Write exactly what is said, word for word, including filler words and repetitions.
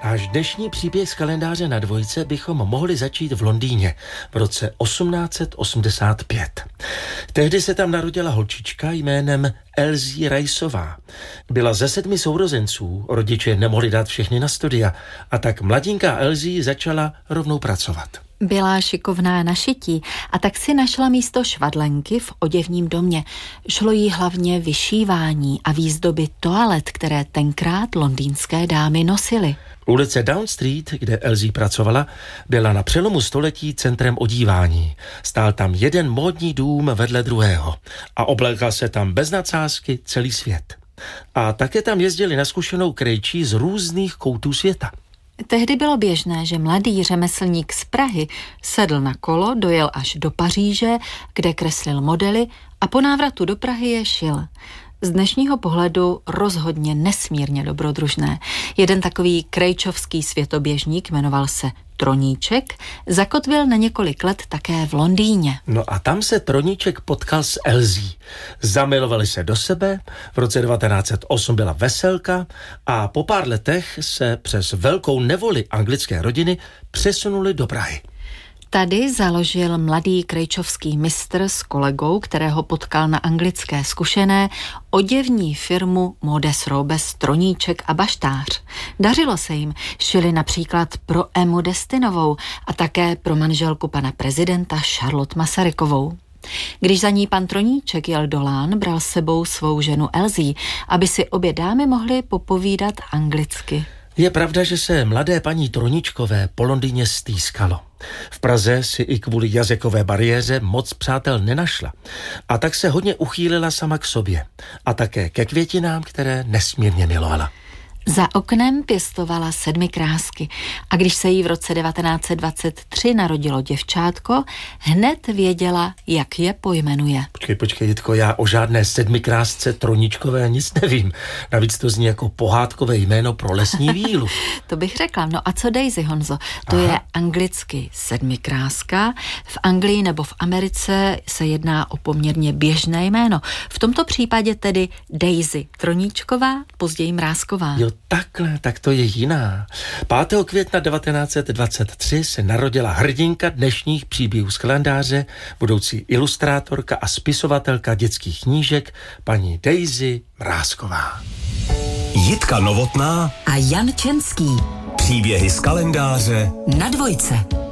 Až dnešní příběh z kalendáře na dvojce bychom mohli začít v Londýně v roce osmnáct set osmdesát pět. Tehdy se tam narodila holčička jménem Elsie Riceová. Byla ze sedmi sourozenců, rodiče nemohli dát všechny na studia a tak mladinká Elsie začala rovnou pracovat. Byla šikovná na šití a tak si našla místo švadlenky v oděvním domě. Šlo jí hlavně vyšívání a výzdoby toalet, které tenkrát londýnské dámy nosily. Ulice Down Street, kde Elsie pracovala, byla na přelomu století centrem odívání. Stál tam jeden módní dům vedle druhého a oblékal se tam bez nadsázky celý svět. A také tam jezdili na zkušenou krejčí z různých koutů světa. Tehdy bylo běžné, že mladý řemeslník z Prahy sedl na kolo, dojel až do Paříže, kde kreslil modely a po návratu do Prahy je šil. Z dnešního pohledu rozhodně nesmírně dobrodružné. Jeden takový krejčovský světoběžník jmenoval se Troníček, zakotvil na několik let také v Londýně. No a tam se Troníček potkal s Elsie. Zamilovali se do sebe, v roce devatenáct set osm byla veselka a po pár letech se přes velkou nevoli anglické rodiny přesunuli do Prahy. Tady založil mladý krejčovský mistr s kolegou, kterého potkal na anglické zkušené, oděvní firmu Modes Robes Troníček a Baštář. Dařilo se jim, šili například pro Emu Destinovou a také pro manželku pana prezidenta Charlotte Masarykovou. Když za ní pan Troníček jel do Lán, bral s sebou svou ženu Elsie, aby si obě dámy mohly popovídat anglicky. Je pravda, že se mladé paní Troníčkové po Londýně stýskalo. V Praze si i kvůli jazykové bariéře moc přátel nenašla. A tak se hodně uchýlila sama k sobě. A také ke květinám, které nesmírně milovala. Za oknem pěstovala sedmi krásky a když se jí v roce devatenáct set dvacet tři narodilo děvčátko, hned věděla, jak je pojmenuje. Počkej, počkej, Jitko, já o žádné sedmikrásce Troníčkové nic nevím. Navíc to zní jako pohádkové jméno pro lesní vílu. To bych řekla. No a co Daisy, Honzo? To Aha. je anglicky sedmikráska. V Anglii nebo v Americe se jedná o poměrně běžné jméno. V tomto případě tedy Daisy Troníčková, později Mrázková. Jo, takhle, tak to je jiná. pátého května devatenáct set dvacet tři se narodila hrdinka dnešních příběhů z kalendáře, budoucí ilustrátorka a spisovatelka dětských knížek, paní Daisy Mrázková. Jitka Novotná a Jan Čenský. Příběhy z kalendáře na dvojce.